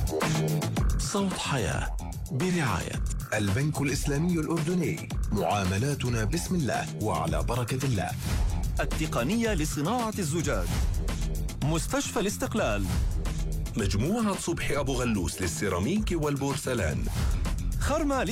صوت حياة برعاية البنك الإسلامي الأردني، معاملاتنا بسم الله وعلى بركة الله. التقنية لصناعة الزجاج، مستشفى الاستقلال، مجموعة صبحي أبو غلوس للسيراميك والبورسلان، خرمة